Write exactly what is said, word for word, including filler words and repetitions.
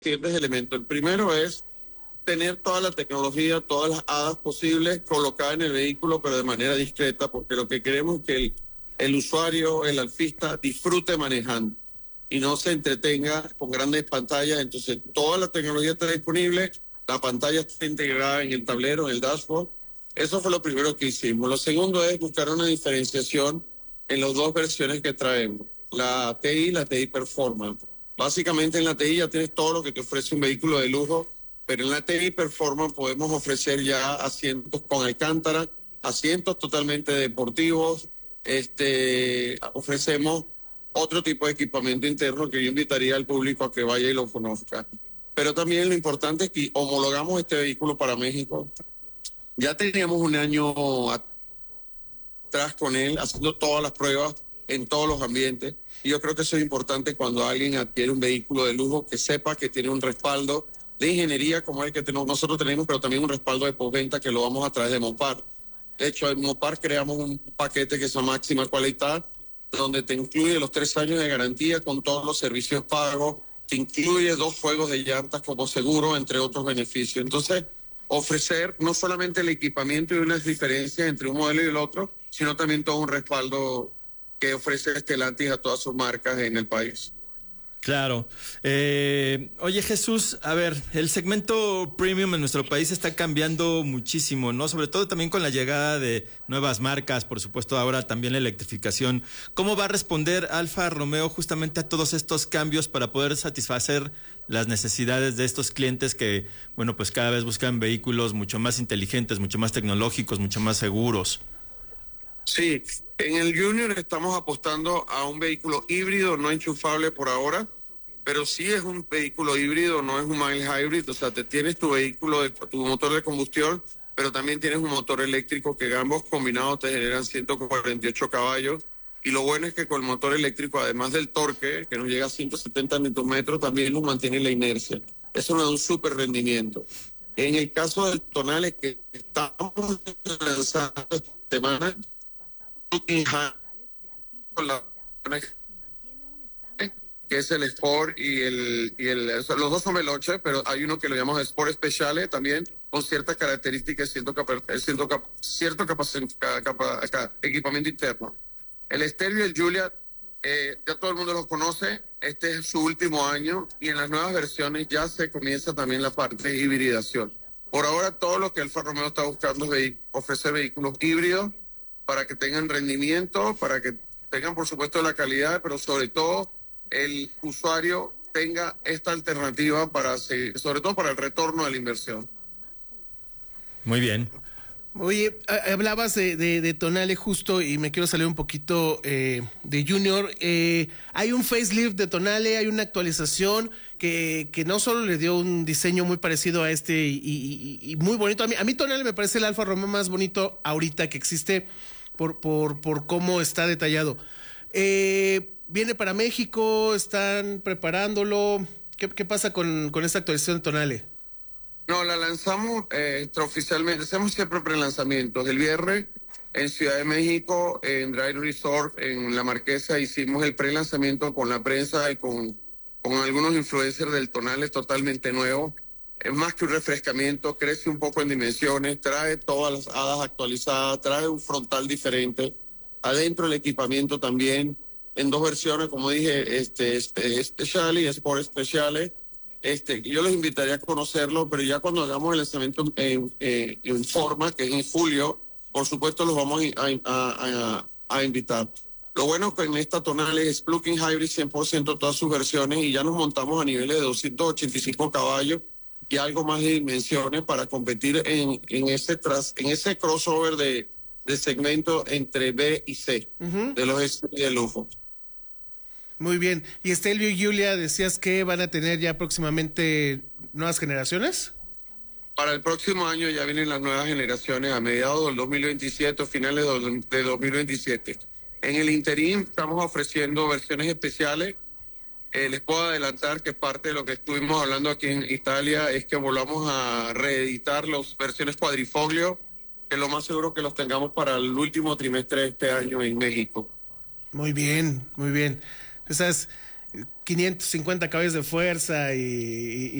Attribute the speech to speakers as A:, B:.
A: siguientes elementos. El primero es tener toda la tecnología, todas las hadas posibles colocadas en el vehículo, pero de manera discreta, porque lo que queremos es que el, el usuario, el alfista, disfrute manejando y no se entretenga con grandes pantallas. Entonces, toda la tecnología está disponible, la pantalla está integrada en el tablero, en el dashboard. Eso fue lo primero que hicimos. Lo segundo es buscar una diferenciación en las dos versiones que traemos, la T I y la T I Performance. Básicamente en la T I ya tienes todo lo que te ofrece un vehículo de lujo, pero en la T I Performance podemos ofrecer ya asientos con alcántara, asientos totalmente deportivos, este, ofrecemos otro tipo de equipamiento interno que yo invitaría al público a que vaya y lo conozca. Pero también lo importante es que homologamos este vehículo para México. Ya teníamos un año atrás con él, haciendo todas las pruebas en todos los ambientes. Y yo creo que eso es importante cuando alguien adquiere un vehículo de lujo, que sepa que tiene un respaldo de ingeniería como el que tenemos, nosotros tenemos, pero también un respaldo de postventa que lo vamos a través de Mopar. De hecho, en Mopar creamos un paquete que se llama Máxima Cualidad, donde te incluye los tres años de garantía con todos los servicios pagos, te incluye dos juegos de llantas como seguro, entre otros beneficios. Entonces, ofrecer no solamente el equipamiento y unas diferencias entre un modelo y el otro, sino también todo un respaldo que ofrece Stellantis a todas sus marcas en el país.
B: Claro. Eh, oye, Jesús, a ver, el segmento premium en nuestro país está cambiando muchísimo, ¿no? Sobre todo también con la llegada de nuevas marcas, por supuesto, ahora también la electrificación. ¿Cómo va a responder Alfa Romeo justamente a todos estos cambios para poder satisfacer las necesidades de estos clientes que, bueno, pues cada vez buscan vehículos mucho más inteligentes, mucho más tecnológicos, mucho más seguros?
A: Sí, en el Junior estamos apostando a un vehículo híbrido, no enchufable por ahora, pero sí es un vehículo híbrido, no es un mild hybrid, o sea, te tienes tu vehículo, de, tu motor de combustión, pero también tienes un motor eléctrico que ambos combinados te generan ciento cuarenta y ocho caballos, y lo bueno es que con el motor eléctrico, además del torque, que nos llega a ciento setenta newton metros, también nos mantiene la inercia. Eso nos da un súper rendimiento. En el caso del Tonale que estamos lanzando esta semana, que es el Sport y el, y el los dos son veloce, pero hay uno que lo llamamos Sport Speciale también, con ciertas características, cierto, capa, cierto, cap, cierto capa, capa, capa, equipamiento interno. El Stelvio y el Giulia, eh, ya todo el mundo los conoce, este es su último año y en las nuevas versiones ya se comienza también la parte de hibridación. Por ahora todo lo que Alfa Romeo está buscando es ofrecer vehículos híbridos para que tengan rendimiento, para que tengan por supuesto la calidad, pero sobre todo el usuario tenga esta alternativa para seguir, sobre todo para el retorno de la inversión.
B: Muy bien.
C: Oye, hablabas de, de, de Tonale justo y me quiero salir un poquito eh, de Junior. Eh, hay un facelift de Tonale, hay una actualización que, que no solo le dio un diseño muy parecido a este y, y, y muy bonito. A mí, a mí Tonale me parece el Alfa Romeo más bonito ahorita que existe por, por, por cómo está detallado. Eh, ¿Viene para México? ¿Están preparándolo? ¿Qué, qué pasa con, con esta actualización de Tonale?
A: No, la lanzamos eh, extraoficialmente, hacemos siempre prelanzamientos. El viernes en Ciudad de México, en Drive Resort, en La Marquesa, hicimos el prelanzamiento con la prensa y con, con algunos influencers del Tonale totalmente nuevo. Es más que un refrescamiento, crece un poco en dimensiones, trae todas las hadas actualizadas, trae un frontal diferente. Adentro el equipamiento también, en dos versiones, como dije, este, este Speciale y Sport Speciale. Este, yo los invitaría a conocerlo, pero ya cuando hagamos el lanzamiento en, en, en forma, que es en julio, por supuesto los vamos a, a, a, a invitar. Lo bueno que en esta Tonale es plug-in hybrid cien por ciento todas sus versiones y ya nos montamos a niveles de doscientos ochenta y cinco caballos y algo más de dimensiones para competir en, en, ese, tras, en ese crossover de, de segmento entre B y C, uh-huh, de los S U V de lujo.
C: Muy bien. Y Stelvio y Giulia, decías que van a tener ya próximamente nuevas generaciones.
A: Para el próximo año ya vienen las nuevas generaciones a mediados del dos mil veintisiete o finales de dos mil veintisiete. En el interín estamos ofreciendo versiones especiales. Eh, les puedo adelantar que parte de lo que estuvimos hablando aquí en Italia es que volvamos a reeditar las versiones cuadrifoglio, que lo más seguro que los tengamos para el último trimestre de este año en México.
C: Muy bien, muy bien. Esas, quinientos cincuenta caballos de fuerza y, y